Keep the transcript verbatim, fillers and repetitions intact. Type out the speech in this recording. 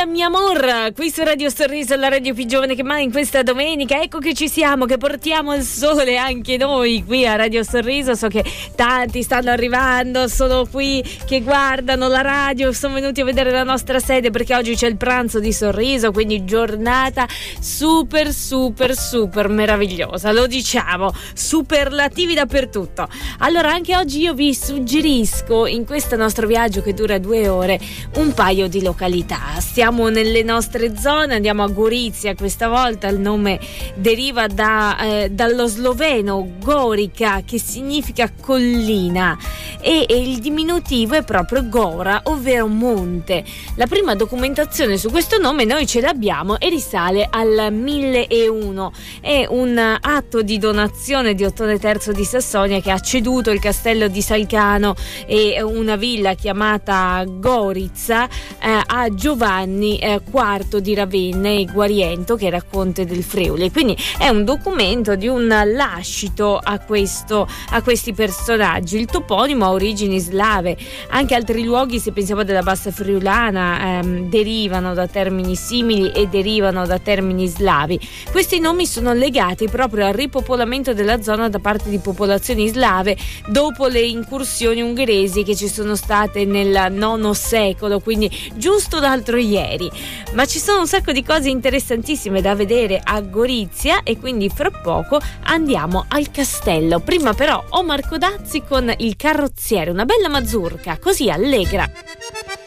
dia mi amor, qui su Radio Sorriso, la radio più giovane che mai in questa domenica. Ecco che ci siamo, che portiamo il sole anche noi qui a Radio Sorriso. So che tanti stanno arrivando, sono qui che guardano la radio, sono venuti a vedere la nostra sede perché oggi c'è il pranzo di Sorriso, quindi giornata super super super meravigliosa, lo diciamo, superlativi dappertutto. Allora anche oggi io vi suggerisco, in questo nostro viaggio che dura due ore, un paio di località. Stiamo nelle nostre zone, andiamo a Gorizia questa volta, il nome deriva da, eh, dallo sloveno Gorica, che significa collina, e, e il diminutivo è proprio Gora, ovvero monte. La prima documentazione su questo nome noi ce l'abbiamo e risale al milleuno. È un atto di donazione di Ottone terzo di Sassonia, che ha ceduto il castello di Salcano e una villa chiamata Gorizia eh, a Giovanni eh, quarto di Ravenna e Guariento, che era conte del Friuli. Quindi è un documento di un lascito a questo a questi personaggi. Il toponimo ha origini slave, anche altri luoghi, se pensiamo della bassa friulana, ehm, derivano da termini simili e derivano da termini slavi. Questi nomi sono legati proprio al ripopolamento della zona da parte di popolazioni slave dopo le incursioni ungheresi che ci sono state nel nono secolo, quindi giusto l'altro ieri. Ma ci sono un sacco di cose interessantissime da vedere a Gorizia e quindi fra poco andiamo al castello. Prima però Omar Codazzi con Il carrozziere, una bella mazurka così allegra.